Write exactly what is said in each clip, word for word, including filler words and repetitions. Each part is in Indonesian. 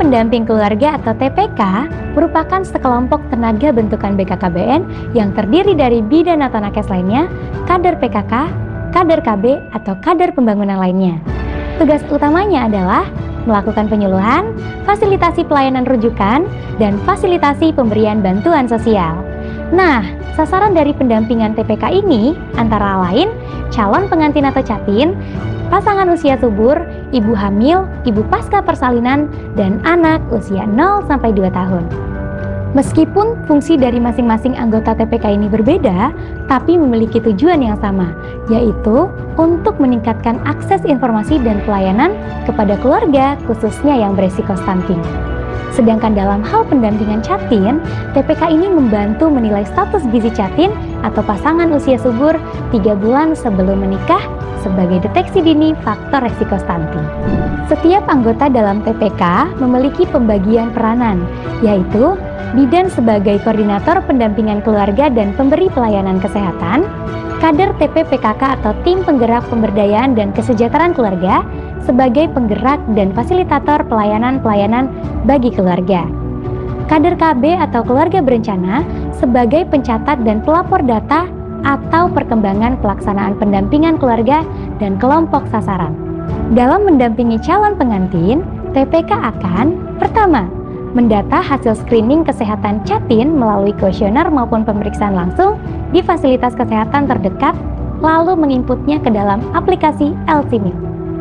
pendamping keluarga atau T P K merupakan sekelompok tenaga bentukan B K K B N yang terdiri dari bidan atau nakes lainnya, kader P K K, kader K B, atau kader pembangunan lainnya. Tugas utamanya adalah melakukan penyuluhan, fasilitasi pelayanan rujukan, dan fasilitasi pemberian bantuan sosial. Nah, sasaran dari pendampingan T P K ini antara lain calon pengantin atau catin, pasangan usia subur, ibu hamil, ibu pasca persalinan, dan anak usia nol sampai dua tahun. Meskipun fungsi dari masing-masing anggota T P K ini berbeda, tapi memiliki tujuan yang sama, yaitu untuk meningkatkan akses informasi dan pelayanan kepada keluarga, khususnya yang beresiko stunting. Sedangkan dalam hal pendampingan catin, T P K ini membantu menilai status gizi catin atau pasangan usia subur tiga bulan sebelum menikah sebagai deteksi dini faktor resiko stunting. Setiap anggota dalam T P K memiliki pembagian peranan, yaitu bidan sebagai koordinator pendampingan keluarga dan pemberi pelayanan kesehatan, kader T P P K K atau tim penggerak pemberdayaan dan kesejahteraan keluarga sebagai penggerak dan fasilitator pelayanan-pelayanan bagi keluarga, kader K B atau keluarga berencana sebagai pencatat dan pelapor data atau perkembangan pelaksanaan pendampingan keluarga dan kelompok sasaran. Dalam mendampingi calon pengantin, T P K akan pertama, mendata hasil screening kesehatan catin melalui kuesioner maupun pemeriksaan langsung di fasilitas kesehatan terdekat, lalu menginputnya ke dalam aplikasi L C M I L.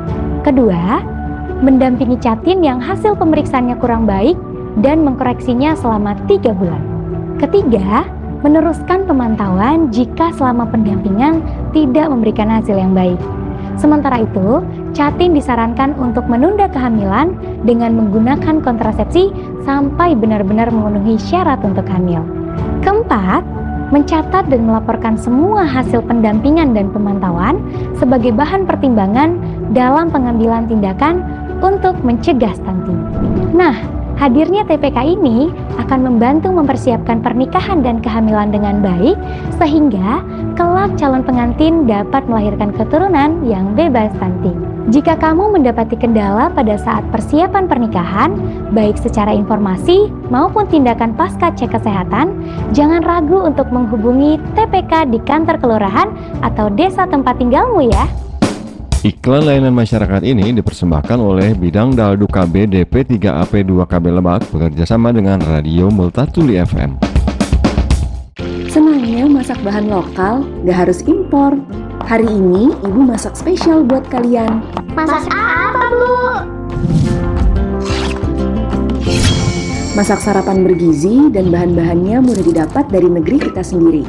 Kedua, mendampingi catin yang hasil pemeriksaannya kurang baik dan mengkoreksinya selama tiga bulan. Ketiga, meneruskan pemantauan jika selama pendampingan tidak memberikan hasil yang baik. Sementara itu, catin disarankan untuk menunda kehamilan dengan menggunakan kontrasepsi sampai benar-benar memenuhi syarat untuk hamil. Keempat, mencatat dan melaporkan semua hasil pendampingan dan pemantauan sebagai bahan pertimbangan dalam pengambilan tindakan untuk mencegah stunting. Nah, hadirnya T P K ini akan membantu mempersiapkan pernikahan dan kehamilan dengan baik sehingga kelak calon pengantin dapat melahirkan keturunan yang bebas stunting. Jika kamu mendapati kendala pada saat persiapan pernikahan, baik secara informasi maupun tindakan pasca cek kesehatan, jangan ragu untuk menghubungi T P K di kantor kelurahan atau desa tempat tinggalmu ya. Iklan layanan masyarakat ini dipersembahkan oleh Bidang Daldu K B D P tiga A P dua K B Lebak bekerjasama dengan Radio Multatuli F M. Senangnya masak bahan lokal, gak harus impor. Hari ini Ibu masak spesial buat kalian. Masak apa, Bu? Masak sarapan bergizi dan bahan-bahannya mudah didapat dari negeri kita sendiri.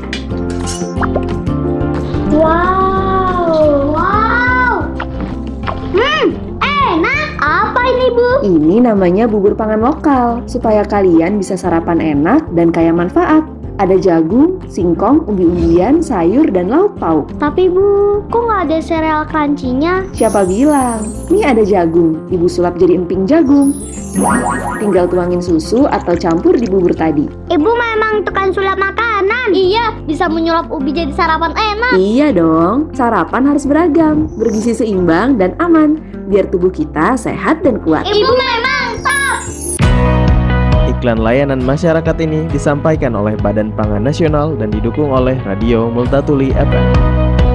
Wow, wow. Hmm, enak. Apa ini, Bu? Ini namanya bubur pangan lokal, supaya kalian bisa sarapan enak dan kaya manfaat. Ada jagung, singkong, umbi-umbian, sayur, dan lauk pauk. Tapi Bu, kok nggak ada sereal crunchy-nya? Siapa bilang? Nih ada jagung, Ibu sulap jadi emping jagung. Tinggal tuangin susu atau campur di bubur tadi. Ibu memang tukang sulap makanan. Iya, bisa menyulap ubi jadi sarapan enak. Iya dong, sarapan harus beragam, bergizi seimbang dan aman, biar tubuh kita sehat dan kuat. Ibu memang top! Iklan layanan masyarakat ini disampaikan oleh Badan Pangan Nasional dan didukung oleh Radio Multatuli F M.